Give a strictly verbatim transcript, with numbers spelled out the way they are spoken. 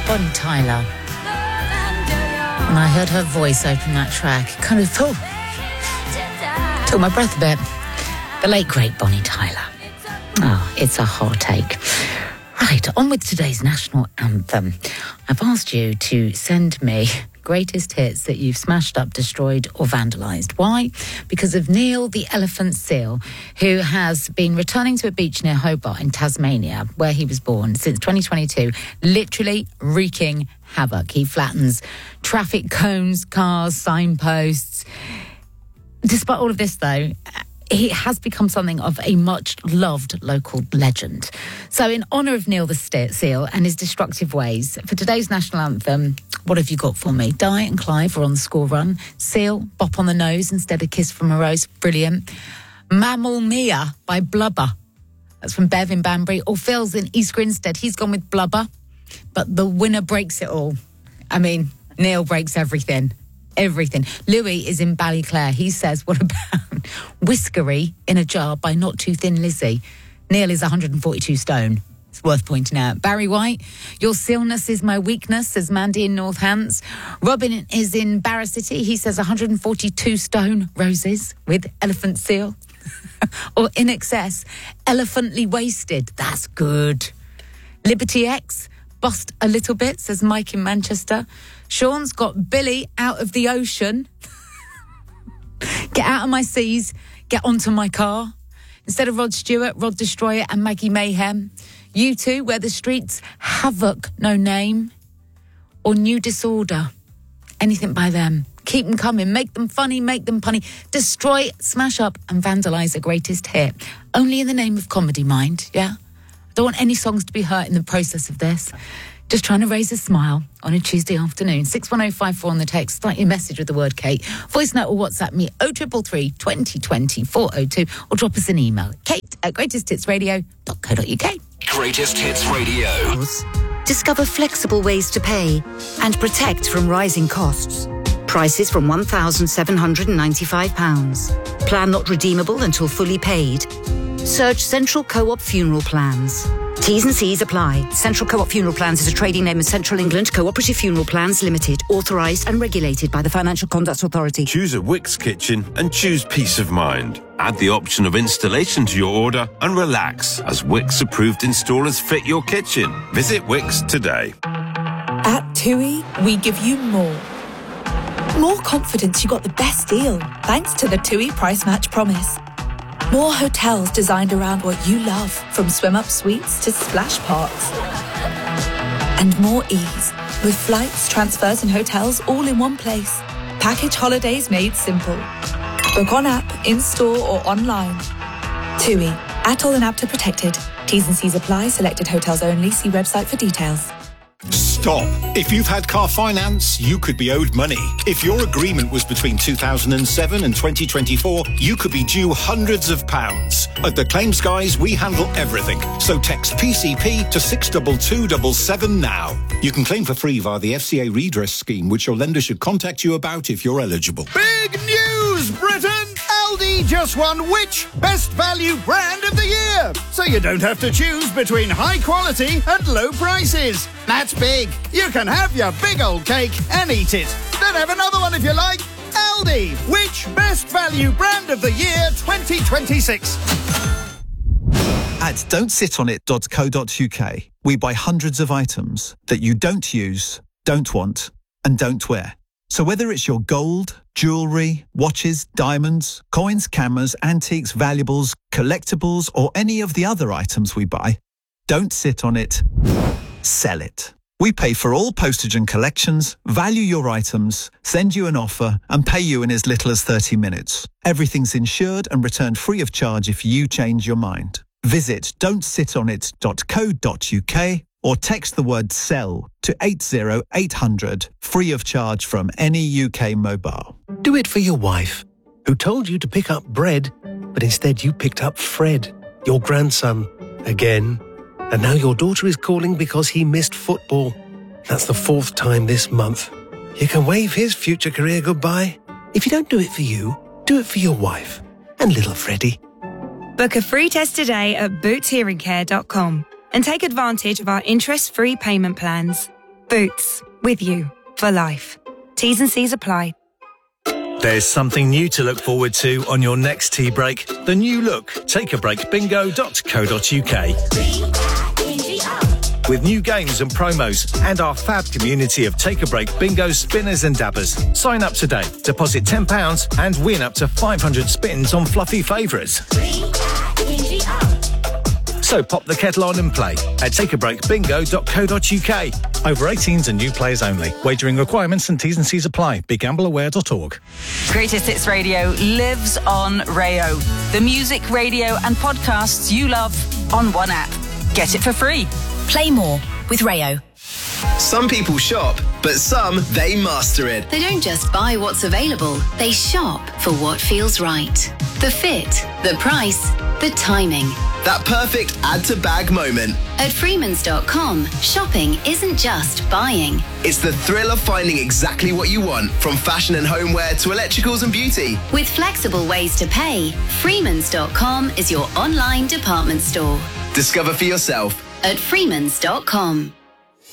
Bonnie Tyler. When I heard her voice open that track, it kind of oh, took my breath a bit. The late, great Bonnie Tyler. Oh, it's a heartache. Right, on with today's national anthem. I've asked you to send me greatest hits that you've smashed up, destroyed or vandalised. Why? Because of Neil the elephant seal, who has been returning to a beach near Hobart in Tasmania, where he was born, since twenty twenty-two, literally wreaking havoc. He flattens traffic cones, cars, signposts. Despite all of this, though, he has become something of a much-loved local legend. So in honour of Neil the Seal and his destructive ways, for today's national anthem, what have you got for me? Di and Clive are on the score run. Seal, Bop on the Nose instead of Kiss from a Rose. Brilliant. Mammal Mia by Blubber. That's from Bev in Banbury. Or Phil's in East Grinstead. He's gone with Blubber. But the winner breaks it all. I mean, Neil breaks everything. Everything. Louis is in Ballyclare. He says, what about Whiskery in a Jar by Not Too Thin Lizzy? Neil is one hundred forty-two stone. It's worth pointing out. Barry White, Your Sealness is My Weakness, says Mandy in Northants. Robin is in Barra City. He says one hundred forty-two stone roses with Elephant Seal. Or In Excess, Elephantly Wasted. That's good. Liberty X, Bust a Little Bit, says Mike in Manchester. Sean's got Billy Out of the Ocean. Get Out of My Seas, Get Onto My Car. Instead of Rod Stewart, Rod Destroyer and Maggie Mayhem. You Two, Where the Streets, Havoc, No Name. Or New Disorder. Anything by them. Keep them coming. Make them funny, make them punny. Destroy, smash up and vandalise a greatest hit. Only in the name of comedy, mind, yeah? I don't want any songs to be hurt in the process of this. Just trying to raise a smile on a Tuesday afternoon. six one oh five four on the text. Start your message with the word Kate. Voice note or WhatsApp me oh three three three, twenty twenty, four oh two or drop us an email. Kate at greatest hits radio dot co dot uk. Greatest Hits Radio. Discover flexible ways to pay and protect from rising costs. Prices from one thousand seven hundred ninety-five pounds. Plan not redeemable until fully paid. Search Central Co-op Funeral Plans. T's and C's apply. Central Co-op Funeral Plans is a trading name of Central England Cooperative Funeral Plans Limited, authorised and regulated by the Financial Conduct Authority. Choose a Wickes kitchen and choose peace of mind. Add the option of installation to your order and relax as Wickes approved installers fit your kitchen. Visit Wickes today. At TUI, we give you more. More confidence you got the best deal thanks to the TUI Price Match Promise. More hotels designed around what you love, from swim-up suites to splash parks. And more ease, with flights, transfers and hotels all in one place. Package holidays made simple. Book on app, in-store or online. TUI, Atoll and APTA protected. T's and C's apply. Selected hotels only. See website for details. Stop. If you've had car finance, you could be owed money. If your agreement was between two thousand seven and twenty twenty-four, you could be due hundreds of pounds. At the Claims Guys, we handle everything. So text P C P to six two two seven seven now. You can claim for free via the F C A redress scheme, which your lender should contact you about if you're eligible. Big news, Britain! Aldi just won which Best Value Brand of the Year? So you don't have to choose between high quality and low prices. That's big. You can have your big old cake and eat it. Then have another one if you like. Aldi, which Best Value Brand of the Year twenty twenty-six? At don't sit on it dot co dot uk, we buy hundreds of items that you don't use, don't want, and don't wear. So whether it's your gold, jewellery, watches, diamonds, coins, cameras, antiques, valuables, collectibles, or any of the other items we buy, don't sit on it, sell it. We pay for all postage and collections, value your items, send you an offer, and pay you in as little as thirty minutes. Everything's insured and returned free of charge if you change your mind. Visit don't sit on it dot co dot uk or text the word SELL to eight zero eight hundred, free of charge from any U K mobile. Do it for your wife, who told you to pick up bread, but instead you picked up Fred, your grandson, again. And now your daughter is calling because he missed football. That's the fourth time this month. You can wave his future career goodbye. If you don't do it for you, do it for your wife and little Freddie. Book a free test today at boots hearing care dot com and take advantage of our interest-free payment plans. Boots, with you for life. T's and C's apply. There's something new to look forward to on your next tea break. The new look, take a break bingo dot co dot uk. With new games and promos and our fab community of Take a Break bingo spinners and dabbers. Sign up today, deposit ten pounds and win up to five hundred spins on fluffy favourites. So pop the kettle on and play at take a break bingo dot co dot uk. Over eighteens and new players only. Wagering requirements and T's and C's apply. be gamble aware dot org. Greatest Hits Radio lives on Rayo. The music, radio and podcasts you love on one app. Get it for free. Play more with Rayo. Some people shop, but some, they master it. They don't just buy what's available, they shop for what feels right. The fit, the price, the timing. That perfect add-to-bag moment. At Freemans dot com, shopping isn't just buying. It's the thrill of finding exactly what you want, from fashion and homeware to electricals and beauty. With flexible ways to pay, Freemans dot com is your online department store. Discover for yourself at Freemans dot com.